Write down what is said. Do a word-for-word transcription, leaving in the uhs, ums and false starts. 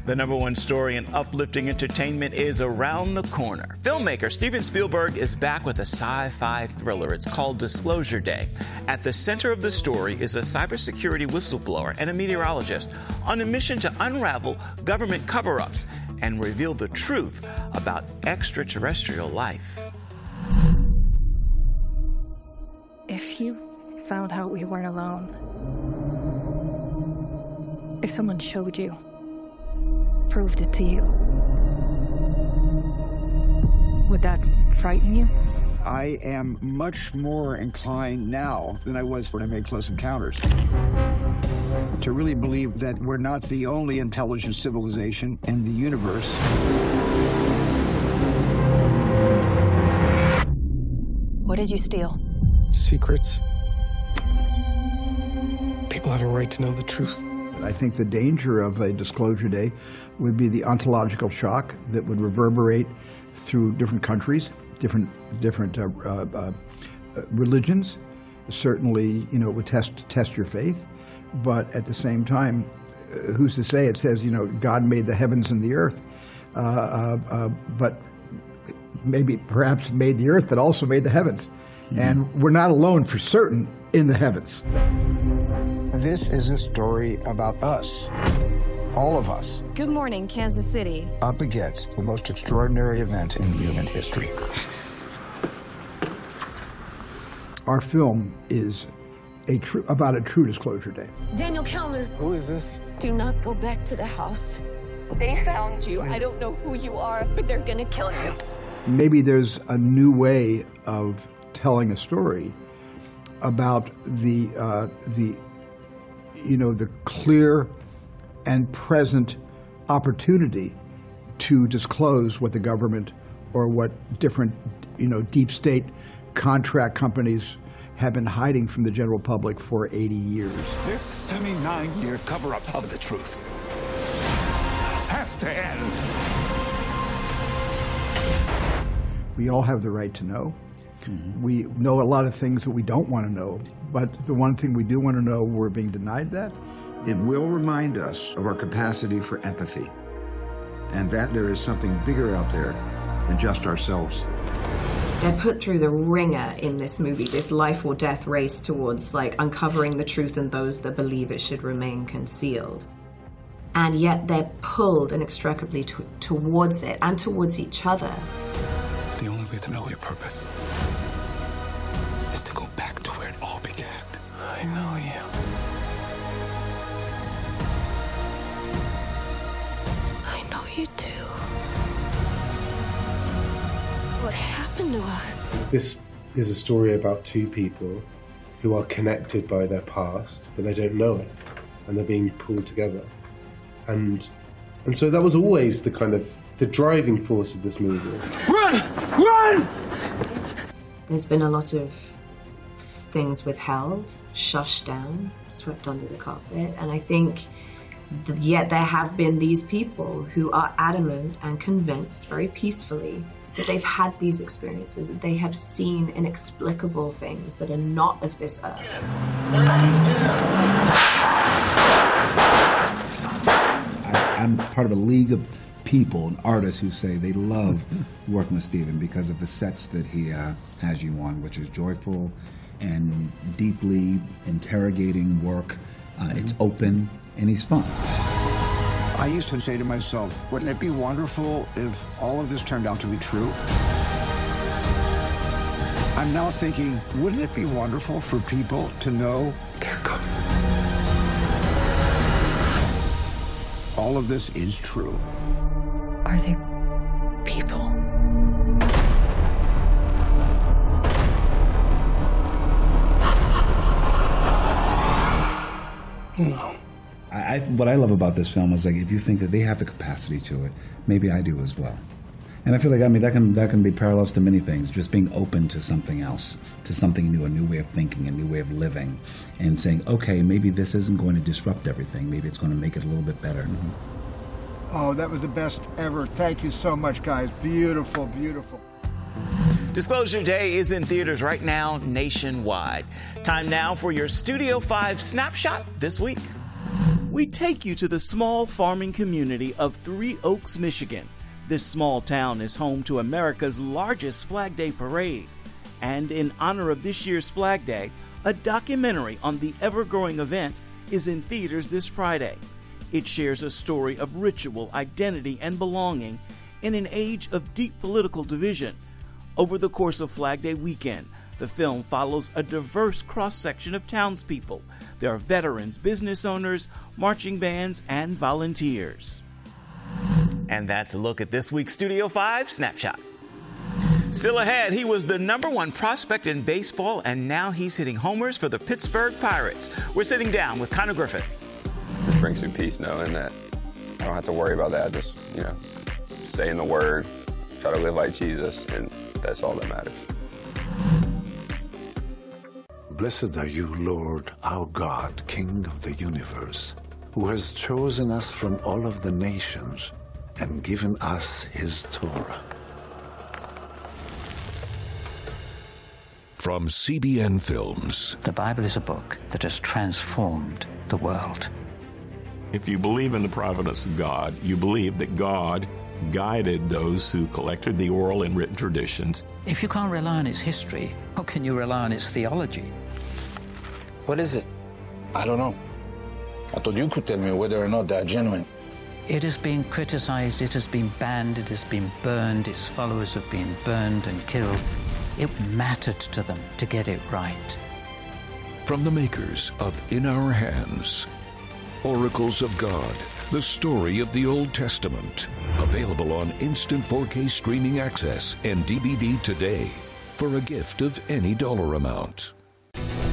The number one story in uplifting entertainment is around the corner. Filmmaker Steven Spielberg is back with a sci-fi thriller. It's called Disclosure Day. At the center of the story is a cybersecurity whistleblower and a meteorologist on a mission to unravel government cover-ups and reveal the truth about extraterrestrial life. If you found out we weren't alone, if someone showed you, proved it to you, would that frighten you? I am much more inclined now than I was when I made Close Encounters to really believe that we're not the only intelligent civilization in the universe. What did you steal? Secrets. People have a right to know the truth. I think the danger of a Disclosure Day would be the ontological shock that would reverberate through different countries, different different uh, uh, uh, religions. Certainly, you know, it would test test your faith, but at the same time, uh, who's to say? It says, you know, God made the heavens and the earth, uh, uh, uh, but maybe perhaps made the earth, but also made the heavens, mm-hmm. and we're not alone for certain in the heavens. This is a story about us, all of us. Good morning, Kansas City. Up against the most extraordinary event in human history. Our film is a true about a true Disclosure Day. Daniel Kellner. Who is this? Do not go back to the house. They found you. I don't know who you are, but they're gonna kill you. Maybe there's a new way of telling a story about the uh, the you know, the clear and present opportunity to disclose what the government or what different, you know, deep state contract companies have been hiding from the general public for eighty years. This seventy-nine year cover-up of the truth has to end. We all have the right to know. Mm-hmm. We know a lot of things that we don't want to know, but the one thing we do want to know, we're being denied that. It will remind us of our capacity for empathy, and that there is something bigger out there than just ourselves. They're put through the ringer in this movie, this life or death race towards like uncovering the truth and those that believe it should remain concealed. And yet they're pulled inextricably t- towards it and towards each other. The only way to know your purpose is to go back to where it all began. I know you. I know you do. What happened to us? This is a story about two people who are connected by their past, but they don't know it, and they're being pulled together. And and so that was always the kind of the driving force of this movie. Run! Run! There's been a lot of things withheld, shushed down, swept under the carpet, and I think that yet there have been these people who are adamant and convinced very peacefully that they've had these experiences, that they have seen inexplicable things that are not of this earth. I, I'm part of a league of people and artists who say they love working with Steven because of the sets that he uh, has you on, which is joyful and deeply interrogating work. Uh, mm-hmm. It's open and he's fun. I used to say to myself, wouldn't it be wonderful if all of this turned out to be true? I'm now thinking, wouldn't it be wonderful for people to know they're coming? All of this is true. Are they people? No. I, I, what I love about this film is like if you think that they have the capacity to it, maybe I do as well. And I feel like I mean that can that can be parallels to many things. Just being open to something else, to something new, a new way of thinking, a new way of living, and saying, okay, maybe this isn't going to disrupt everything. Maybe it's going to make it a little bit better. Mm-hmm. Oh, that was the best ever. Thank you so much, guys. Beautiful, beautiful. Disclosure Day is in theaters right now nationwide. Time now for your Studio five snapshot this week. We take you to the small farming community of Three Oaks, Michigan. This small town is home to America's largest Flag Day parade. And in honor of this year's Flag Day, a documentary on the ever-growing event is in theaters this Friday. It shares a story of ritual, identity, and belonging in an age of deep political division. Over the course of Flag Day weekend, the film follows a diverse cross-section of townspeople. There are veterans, business owners, marching bands, and volunteers. And that's a look at this week's Studio five Snapshot. Still ahead, he was the number one prospect in baseball, and now he's hitting homers for the Pittsburgh Pirates. We're sitting down with Conor Griffin. It brings me peace knowing that I don't have to worry about that. Just, you know, stay in the Word, try to live like Jesus, and that's all that matters. Blessed are you, Lord, our God, King of the universe, who has chosen us from all of the nations and given us his Torah. From C B N Films. The Bible is a book that has transformed the world. If you believe in the providence of God, you believe that God guided those who collected the oral and written traditions. If you can't rely on its history, how can you rely on its theology? What is it? I don't know. I thought you could tell me whether or not they're genuine. It has been criticized, it has been banned, it has been burned, its followers have been burned and killed. It mattered to them to get it right. From the makers of In Our Hands, Oracles of God, the story of the Old Testament. Available on instant four K streaming access and D V D today for a gift of any dollar amount.